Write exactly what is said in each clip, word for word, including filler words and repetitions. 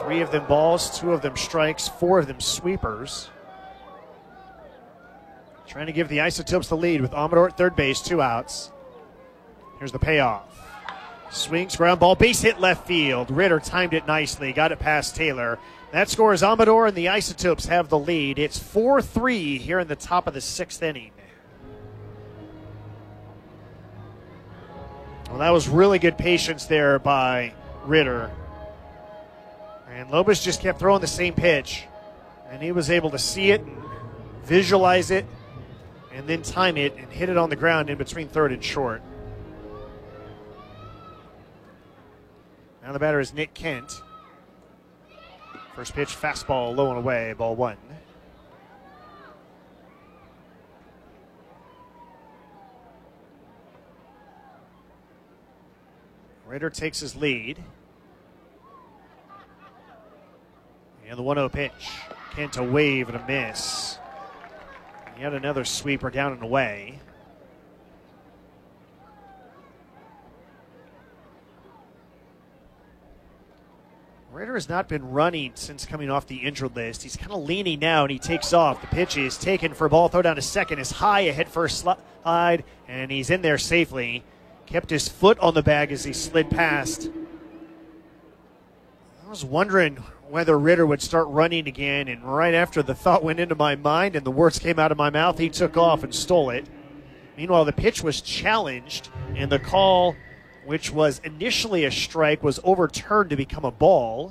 Three of them balls, two of them strikes, four of them sweepers. Trying to give the Isotopes the lead with Amador at third base, two outs. Here's the payoff. Swings, ground ball, base hit left field. Ritter timed it nicely, got it past Taylor. That scores Amador, and the Isotopes have the lead. It's four three here in the top of the sixth inning. Well, that was really good patience there by Ritter. And Lobos just kept throwing the same pitch. And he was able to see it and visualize it and then time it and hit it on the ground in between third and short. Now the batter is Nick Kent. First pitch, fastball, low and away, ball one. Ritter takes his lead. And the one oh pitch. Kent a wave and a miss. Yet another sweeper down and away. Ritter has not been running since coming off the injured list. He's kind of leaning now, and he takes off. The pitch is taken for a ball. Throw down to second is high, a head first slide, and he's in there safely. Kept his foot on the bag as he slid past. I was wondering whether Ritter would start running again, and right after the thought went into my mind and the words came out of my mouth, he took off and stole it. Meanwhile, the pitch was challenged, and the call, which was initially a strike, was overturned to become a ball.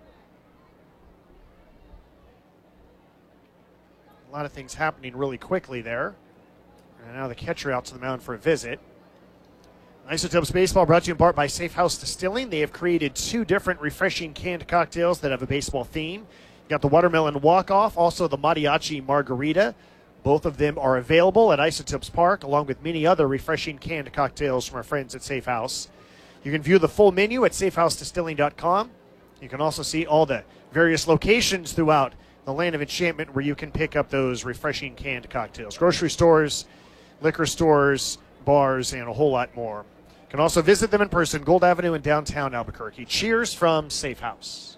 A lot of things happening really quickly there. And now the catcher out to the mound for a visit. Isotopes Baseball brought to you in part by Safe House Distilling. They have created two different refreshing canned cocktails that have a baseball theme. You got the Watermelon Walk-Off, also the Mariachi Margarita. Both of them are available at Isotopes Park, along with many other refreshing canned cocktails from our friends at Safe House. You can view the full menu at safe house distilling dot com. You can also see all the various locations throughout the land of enchantment where you can pick up those refreshing canned cocktails. Grocery stores, liquor stores, bars, and a whole lot more. You can also visit them in person, Gold Avenue in downtown Albuquerque. Cheers from Safe House.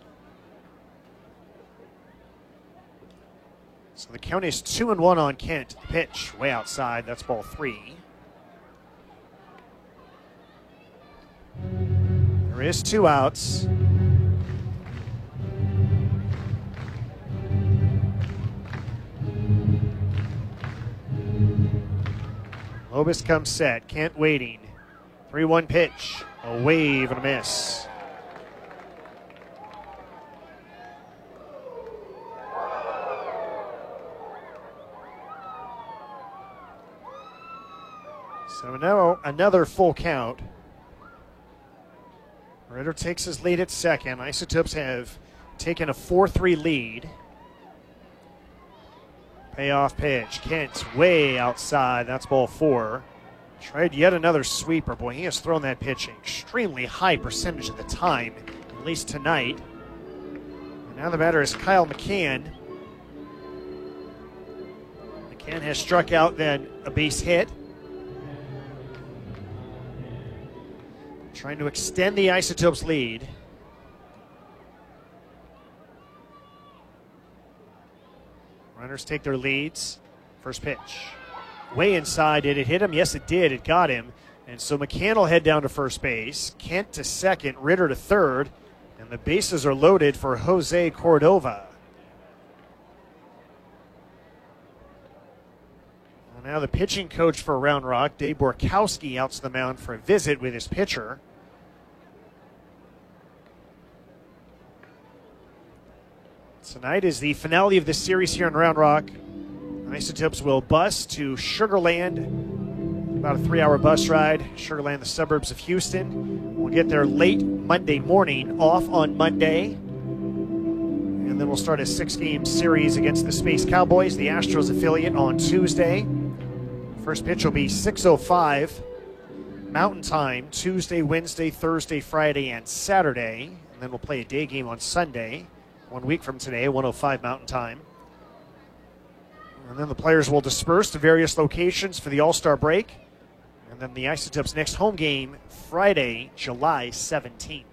So the count is two and one on Kent. Pitch way outside. That's ball three. There is two outs. Lobos comes set. Kent waiting. three one pitch. A wave and a miss. So now another full count. Ritter takes his lead at second. Isotopes have taken a four three lead. Payoff pitch. Kent's way outside. That's ball four. Tried yet another sweeper. Boy, he has thrown that pitch an extremely high percentage of the time, at least tonight. And now the batter is Kyle McCann. McCann has struck out then a base hit. Trying to extend the Isotopes lead. Runners take their leads. First pitch. Way inside. Did it hit him? Yes, it did. It got him. And so McCann will head down to first base. Kent to second. Ritter to third. And the bases are loaded for Jose Cordova. Well, now the pitching coach for Round Rock, Dave Borkowski, out to the mound for a visit with his pitcher. Tonight is the finale of this series here in Round Rock. Isotopes will bus to Sugar Land, about a three-hour bus ride. Sugar Land, the suburbs of Houston. We'll get there late Monday morning, off on Monday. And then we'll start a six-game series against the Space Cowboys, the Astros affiliate, on Tuesday. First pitch will be six oh five Mountain Time, Tuesday, Wednesday, Thursday, Friday, and Saturday. And then we'll play a day game on Sunday, one week from today, one oh five Mountain Time. And then the players will disperse to various locations for the All-Star break. And then the Isotopes' next home game, Friday, July seventeenth.